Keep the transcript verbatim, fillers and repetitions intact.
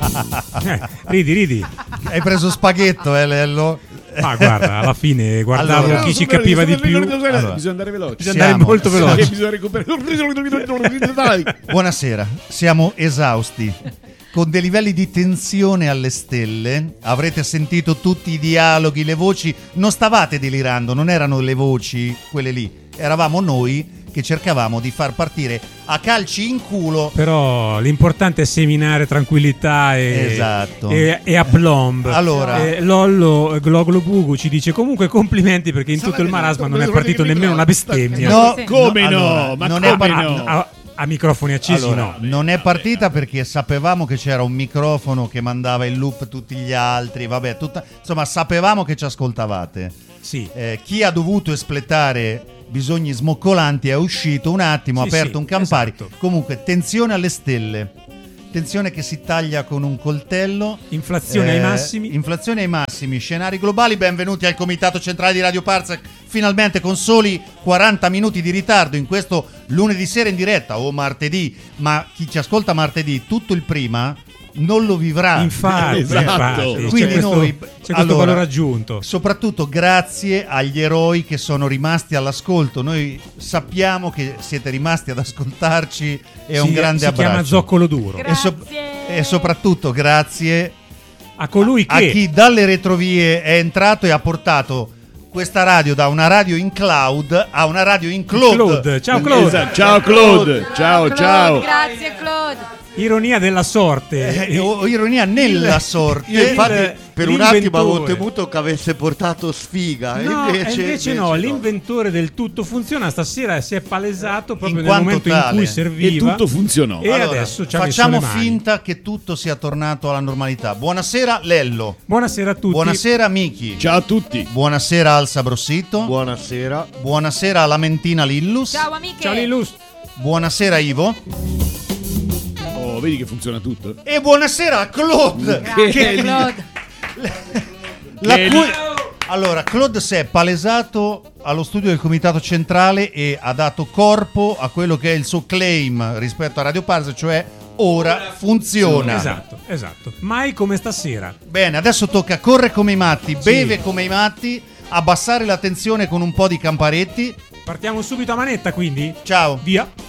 eh, ridi, ridi. Hai preso spaghetto, eh, Lello? Ma guarda, alla fine guardavo Allora, chi ci capiva di più. Allora, bisogna andare veloci. Bisogna andare molto veloci. Bisogna recuperare. Buonasera, siamo esausti. Con dei livelli di tensione alle stelle, avrete sentito tutti i dialoghi, le voci. Non stavate delirando, non erano le voci quelle lì, eravamo noi che cercavamo di far partire a calci in culo. Però l'importante è seminare tranquillità e, esatto. e, e aplomb. Allora, eh, Lollo Gloglo Bugu ci dice comunque complimenti perché in tutto il marasma non è partito nemmeno una bestemmia. No, come no? allora, Ma non come è par- no? A, a microfoni accesi allora, no. non è partita perché sapevamo che c'era un microfono che mandava in loop tutti gli altri, vabbè, tutta, insomma sapevamo che ci ascoltavate. Sì. Eh, chi ha dovuto espletare bisogni smoccolanti è uscito un attimo, ha Sì, aperto sì, un Campari. esatto. Comunque, tensione alle stelle. Tensione che si taglia con un coltello. Inflazione ai massimi. Inflazione ai massimi, scenari globali. Benvenuti al Comitato Centrale di Radio Parsec. Finalmente con soli quaranta minuti di ritardo in questo lunedì sera in diretta o martedì. Ma chi ci ascolta martedì, tutto il prima non lo vivrà. Infatti, Esatto. infatti. Quindi c'è questo, noi, c'è questo allora, valore aggiunto. Soprattutto grazie agli eroi che sono rimasti all'ascolto. Noi sappiamo che siete rimasti ad ascoltarci e Si- un grande si abbraccio. chiama zoccolo duro. E, so- e soprattutto grazie A colui a che chi dalle retrovie è entrato e ha portato questa radio da una radio in cloud a una radio in cloud. Claude. Ciao Claude. Esatto. Ciao Claude. Ciao ciao. Grazie Claude. Ironia della sorte. Eh, o ironia nella Il- sorte. il- Infatti, per un attimo avevo l'inventore. temuto che avesse portato sfiga. e No, invece, e invece no, l'inventore del tutto funziona. Stasera si è palesato proprio In nel quanto momento tale. in cui E serviva. tutto funzionò. E Allora, adesso ci ha messo facciamo le mani. finta che tutto sia tornato alla normalità. Buonasera Lello. Buonasera a tutti. Buonasera Miki. Ciao a tutti. Buonasera al Sabrossito. Buonasera. Buonasera alla Mentina Lillus. Ciao amiche. Ciao Lillus. Buonasera Ivo. Oh, vedi che funziona tutto? E buonasera a Claude. Grazie Claude. La Che cui- Allora, Claude si è palesato allo studio del Comitato Centrale e ha dato corpo a quello che è il suo claim rispetto a Radio Parsec, cioè ora funziona. Esatto, esatto. Mai come stasera. Bene, adesso tocca correre come i matti, beve come i matti, abbassare la tensione con un po' di Camparetti. Partiamo subito a manetta, quindi. Ciao. Via.